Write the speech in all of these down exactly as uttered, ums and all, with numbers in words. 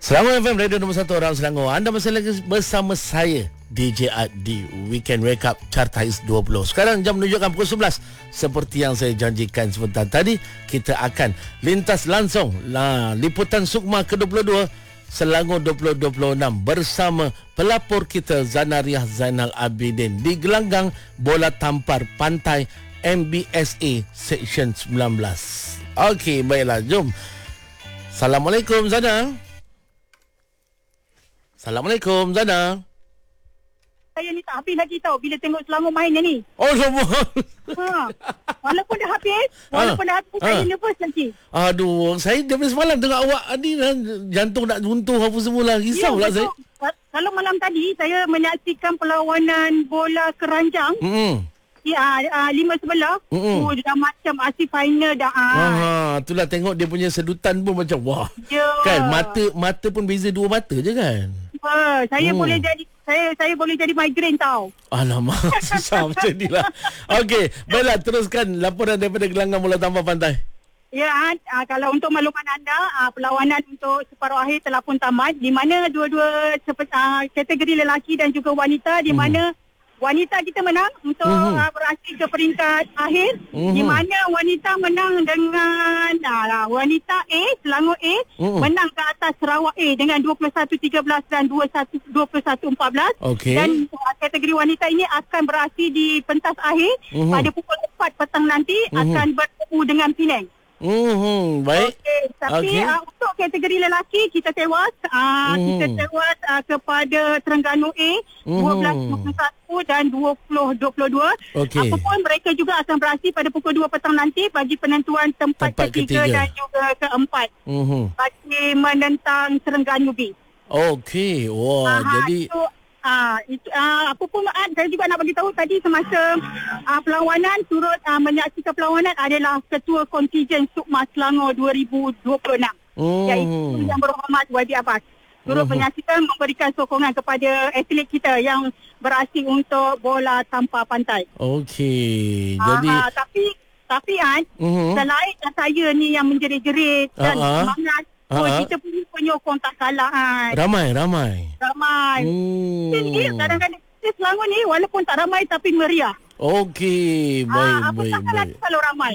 Selangor F M, radio nombor satu orang Selangor. Anda masih lagi bersama saya, D J Art, di Weekend Wake Up Carta Is dua puluh. Sekarang jam menunjukkan pukul sebelas. Seperti yang saya janjikan sebentar tadi, kita akan lintas langsung lah, liputan Sukma ke dua puluh dua Selangor dua ribu dua puluh enam bersama pelapor kita Zanariah Zainal Abidin di gelanggang bola tampar pantai M B S A Section sembilan belas. Okey, baiklah, jom. Assalamualaikum Zana. Assalamualaikum Zana. Saya ni tak habis lagi tau bila tengok Selangor main ni. Oh, semua. Ha. Walaupun dah habis, walaupun dah habis, ha. saya nervous lagi. Aduh, saya daripada semalam tengok awak ni jantung nak runtuh apa semua lah. Risau Ya, lah saya. Kalau malam tadi saya menyaksikan perlawanan bola keranjang. Hmm. Ya, uh, lima sebelah. Mm-mm. Oh, dah macam asyik final dah. Ah, itulah tengok dia punya sedutan pun macam wah. Ya. Kan mata mata pun beza dua mata je kan. Uh, saya Hmm. boleh jadi saya saya boleh jadi migraine tau. Alamak, susah macam ni lah. Okey, baiklah, teruskan laporan daripada gelanggang bola tampar pantai. Ya, uh, kalau untuk makluman anda, uh, perlawanan untuk separuh akhir telah pun tamat, di mana dua-dua uh, kategori lelaki dan juga wanita, di mana hmm. wanita kita menang untuk mm-hmm. uh, berhasil ke peringkat akhir, mm-hmm. di mana wanita menang dengan uh, wanita A, Selangor A, mm-hmm. menang ke atas Sarawak A dengan dua puluh satu tiga belas dan dua puluh satu empat belas. Okay. Dan uh, kategori wanita ini akan berakhir di pentas akhir mm-hmm. pada pukul empat petang nanti, mm-hmm. akan bertemu dengan Penang. Hmm, baik. Okay, tapi okay. Uh, untuk kategori lelaki kita tewas, uh, mm. kita tewas uh, kepada Terengganu A mm. dua belas dua puluh satu dan dua puluh dua puluh dua. Okay. Apapun mereka juga akan beraksi pada pukul dua petang nanti bagi penentuan tempat, tempat ketiga, ketiga dan juga keempat mm-hmm. bagi menentang Terengganu B. Okey, wah, uh, jadi itu, Ah, itu ah, apa pun Mat, saya juga nak bagi tahu tadi semasa ah, perlawanan turut ah, menyaksikan perlawanan adalah Ketua Kontijen Sukma Selangor dua ribu dua puluh enam. Mm. Iaitu Yang Berhormat Wadi Abbas. Turut mm-hmm. menyaksikan memberikan sokongan kepada atlet kita yang beraksi untuk bola tampar pantai. Okey. Ah, Jadi ah, tapi tapi kan mm-hmm. selain saya ni yang menjerit-jerit dan uh-huh. semangat, oh, uh-huh. kita punya penyokong tak kalah kan. Ramai, ramai. Ramai. Hmm. Jadi kadang-kadang kita Selangor ni walaupun tak ramai tapi meriah. Okey, baik, ah, baik, apa baik. Kalau ramai.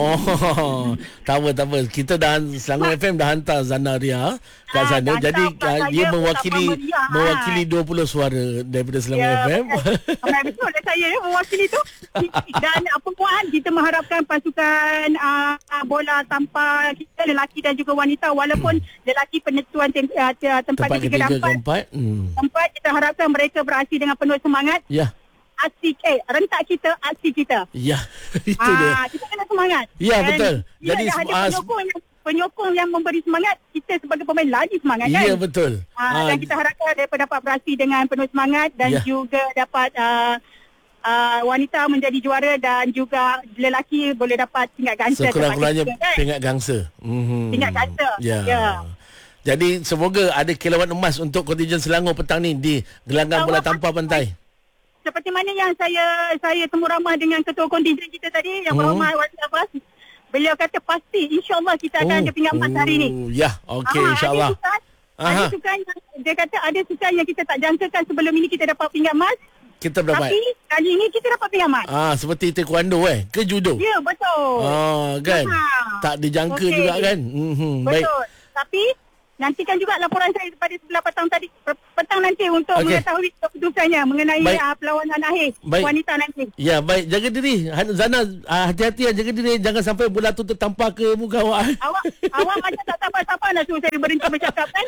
Oh, tak apa, tak apa. Kita dah, Selangor F M dah hantar Zanaria kat ah, sana. Jadi uh, dia mewakili meriah, mewakili dua puluh suara daripada Selangor ya, F M. Betul, betul saya mewakili tu. Dan apa puan, kita mengharapkan pasukan uh, bola tampar kita lelaki dan juga wanita, walaupun lelaki penentuan tem- uh, tempat, tempat ketiga dan empat. Hmm. Tempat kita harapkan mereka beraksi dengan penuh semangat. Ya. Aksi eh rentak kita, aksi kita. Ya, itu ah, dia. Kita kena semangat. Ya, dan betul. Jadi ada penyokong yang penyokong yang memberi semangat, kita sebagai pemain lagi semangat kan. Ya, betul. Ah, dan kita harapkan mereka dapat beraksi dengan penuh semangat dan ya. juga dapat uh, uh, wanita menjadi juara dan juga lelaki boleh dapat tingkat gangsa. Sekurang-kurangnya kan? Tingkat gangsa. Mm-hmm. Tingkat gangsa. Ya. ya. Jadi semoga ada kilauan emas untuk kontijen Selangor petang ni di gelanggang bola tampar pantai. Seperti mana yang saya saya temu ramah dengan ketua kontijen kita tadi yang hmm. berhormat Wadi Abbas. Beliau kata pasti insya-Allah kita akan oh. ada pingat emas hari ni. Ya, okey, insya-Allah. Ada sukan, ada sukan yang, dia kata ada sukan yang kita tak jangkakan sebelum ini kita dapat pingat emas. Kita dapat. Tapi kali ini kita dapat pingat emas. Ah, seperti taekwondo eh ke judo? Ya, betul. Ah, kan. Ha. Tak dijangka okay. juga kan. Mm-hmm. Betul. Baik. Tapi nantikan juga laporan saya pada sebelah petang tadi petang nanti untuk okay. mengetahui keputusannya mengenai uh, perlawanan akhir baik. wanita nanti. Ya, baik. Jaga diri. Zana, uh, hati-hati jaga diri. Jangan sampai bola tu tertampar ke muka awak. Awak awak macam tak sabar-sabar nak suruh saya berhenti bercakap kan?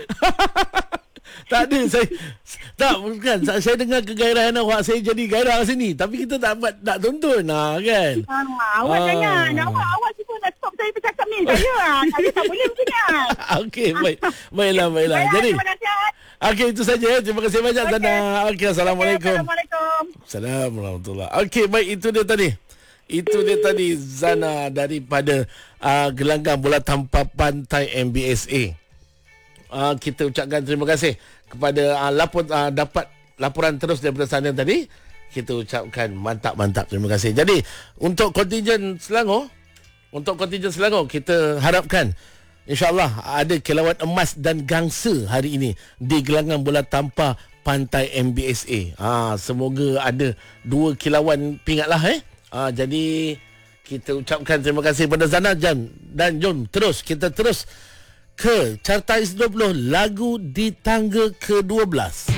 Tak ada, saya tak, bukan, saya dengar kegairahan awak, saya jadi gairah sini, tapi kita tak buat, tak tuntun lah kan. Ah, awak ah. jangan, awak awak cuba nak stop saya bercakap ni. Saya lah, saya tak boleh macam ni. Okey, baik. Baiklah, baiklah. Baik, jadi okey, itu saja. Terima kasih banyak okay. Zana. Okey, Assalamualaikum. Assalamualaikum. Assalamualaikum warahmatullahi. Okey, baik, itu dia tadi. Itu dia tadi Zana daripada uh, gelanggang bola tampar pantai M B S A. Uh, kita ucapkan terima kasih kepada uh, lapor uh, dapat laporan terus daripada sana tadi. Kita ucapkan mantap-mantap, terima kasih. Jadi untuk kontijen Selangor, untuk kontijen Selangor kita harapkan InsyaAllah ada kilauan emas dan gangsa hari ini di gelanggang bola tampar Pantai M B S A. Ha, semoga ada dua kilauan pingat lah eh. Ha, jadi kita ucapkan terima kasih kepada Zana Jan. Dan jom terus, kita terus ke Carta Hits dua puluh, lagu di tangga ke dua belas.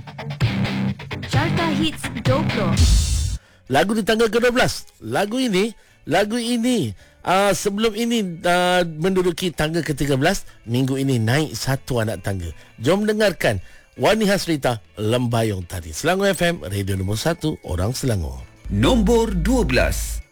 Carta Hits dua puluh. Lagu di tangga ke dua belas. Lagu ini, lagu ini Uh, sebelum ini uh, menduduki tangga ke tiga belas. Minggu ini naik satu anak tangga. Jom dengarkan Wani Hasrita, Lembayung Tadi. Selangor F M, radio nombor satu, orang Selangor. Nombor dua belas.